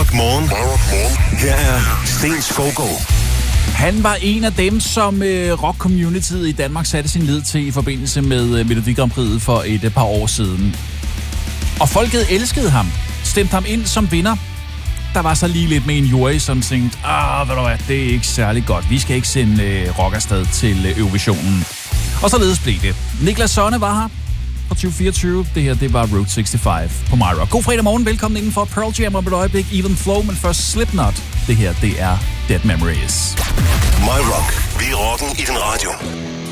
Rock Morgen. Her er Sten Skovgaard. Han var en af dem, som rock-communityet i Danmark satte sin lid til i forbindelse med Melodi Grand Prix'et for et par år siden. Og folket elskede ham, stemte ham ind som vinder. Der var så lige lidt med en jury, som tænkte, ved du hvad, det er ikke særlig godt. Vi skal ikke sende rock afsted til Eurovisionen. Og således blev det. Niklas Sonne var her fra 2024. Det her, det var Route 65 på My Rock. God fredag morgen, velkommen indenfor Pearl Jam om et øjeblik. Even Flow, men først Slipknot. Det her, det er Dead Memories. My Rock. Vi er rocken i den radio.